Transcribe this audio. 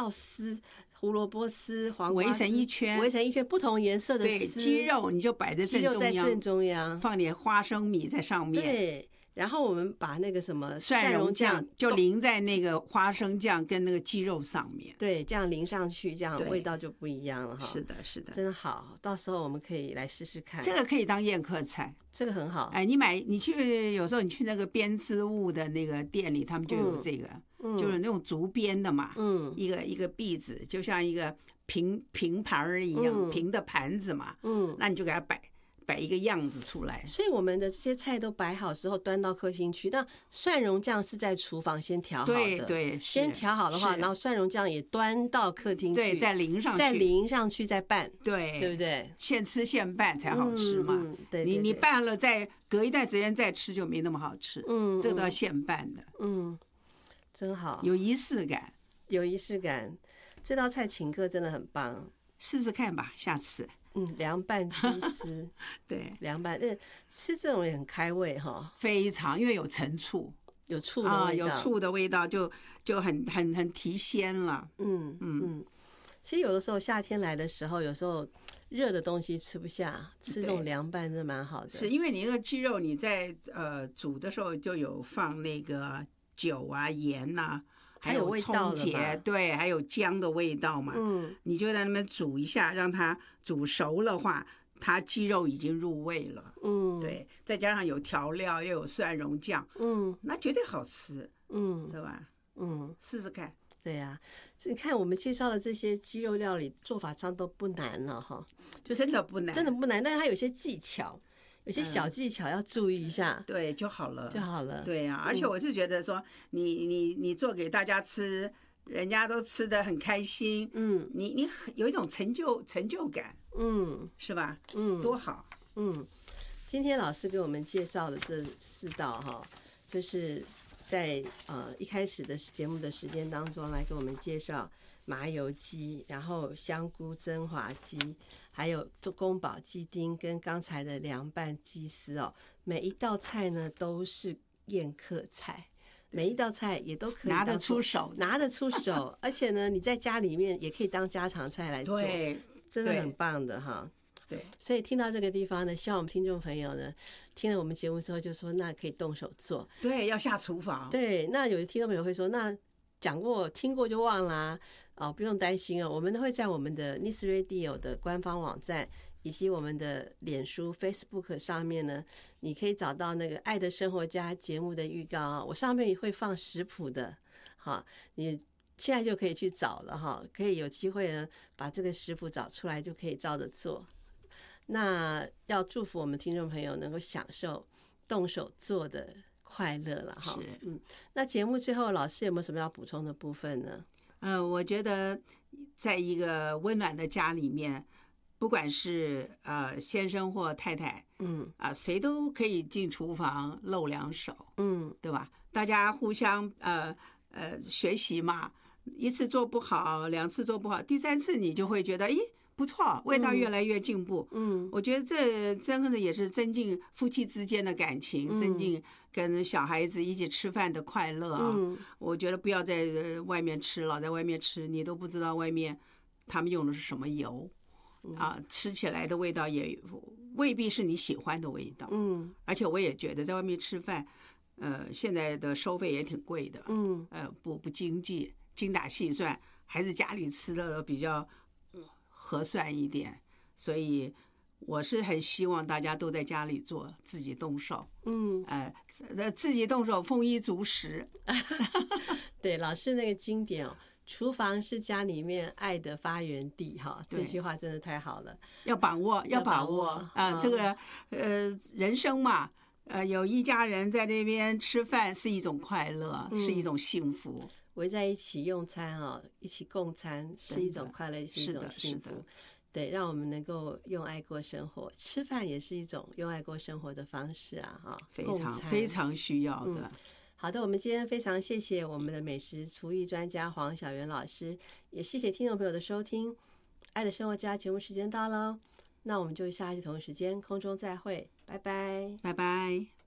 到丝，胡萝卜丝、黄瓜围丝成一圈， 围成一圈不同颜色的丝。 对，鸡肉你就摆在正中央， 鸡肉在正中央， 放点花生米在上面。 对。然后我们把那个什么蒜蓉酱就淋在那个花生酱跟那个鸡肉上面， 对，这样淋上去，这样味道就不一样了哈。 是的，是的， 真好。到时候我们可以来试试看， 这个可以当宴客菜， 这个很好。 哎，你去有时候你去那个编织物的那个店里，他们就有这个，就是那种竹编的嘛，一个篦子，就像一个平盘一样，平的盘子嘛，那你就给它摆一个样子出来。 所以我们的这些菜都摆好之后端到客厅去。那蒜蓉酱是在厨房先调好的， 对， 先调好的话，然后蒜蓉酱也端到客厅去， 对，再淋上去再拌， 对不对？ 现吃现拌才好吃嘛。 对， 你拌了再隔一段时间再吃就没那么好吃。这个都要现拌的。 真好， 有仪式感， 有仪式感。这道菜请客真的很棒， 试试看吧，下次。 凉拌鸡丝， 对， 凉拌，吃这种也很开胃哈， 非常，因为有陈醋， 有醋的味道， 有醋的味道就很提鲜了。 其实有的时候夏天来的时候，有时候热的东西吃不下，吃这种凉拌真的蛮好的。 是因为你那个鸡肉你在煮的时候就有放那个酒啊、盐啊。还有葱节，对，还有姜的味道嘛。你就在那边煮一下，让它煮熟的话，它鸡肉已经入味了。对，再加上有调料，又有蒜蓉酱，那绝对好吃。对吧？试试看。 对呀，你看我们介绍的这些鸡肉料理做法上都不难了哈，就真的不难， 真的不难，但是它有些技巧。有些小技巧要注意一下， 对就好了，对呀，而且我是觉得说，你做给大家吃，人家都吃得很开心，你有一种成就感，是吧？多好， 今天老师给我们介绍的这4道哈，就是在一开始的节目的时间当中来给我们介绍麻油鸡，然后香菇蒸滑鸡，还有宫保鸡丁跟刚才的凉拌鸡丝哦。每一道菜呢都是宴客菜，每一道菜也都可以拿得出手， 而且呢你在家里面也可以当家常菜来做， 对， 真的很棒的哈。 对， 所以听到这个地方呢，希望我们听众朋友呢，听了我们节目之后就说，那可以动手做。 对，要下厨房。 对，那有的听众朋友会说，那讲过、听过就忘啦，不用担心哦。我们都会在我们的 Nice Radio 的官方网站以及我们的脸书 Facebook 上面呢，你可以找到那个《爱的生活家》节目的预告啊，我上面会放食谱的，哈，你现在就可以去找了哈，可以有机会呢把这个食谱找出来，就可以照着做。那要祝福我们听众朋友能够享受动手做的快乐了哈。那节目最后老师有没有什么要补充的部分呢？ 我觉得在一个温暖的家里面，不管是先生或太太，谁都可以进厨房露两手，对吧？大家互相学习嘛，一次做不好，2次做不好，第3次你就会觉得，咦，不错，味道越来越进步。我觉得这真的也是增进夫妻之间的感情，增进跟小孩子一起吃饭的快乐啊。我觉得不要在外面吃了，在外面吃你都不知道外面他们用的是什么油啊，吃起来的味道也未必是你喜欢的味道。而且我也觉得在外面吃饭，现在的收费也挺贵的，不经济，精打细算，还是家里吃的比较合算一点，所以我是很希望大家都在家里做，自己动手，自己动手，丰衣足食。 对，老师那个经典哦，厨房是家里面爱的发源地哈，这句话真的太好了， 要把握啊，这个人生嘛，有一家人在那边吃饭是一种快乐，是一种幸福。 围在一起用餐啊，一起共餐是一种快乐，是一种幸福。对，让我们能够用爱过生活，吃饭也是一种用爱过生活的方式啊！哈， 非常需要的。 好的，我们今天非常谢谢我们的美食厨艺专家黄小媛老师，也谢谢听众朋友的收听。爱的生活家节目时间到了，那我们就下一期同一时间空中再会，拜拜， 拜拜。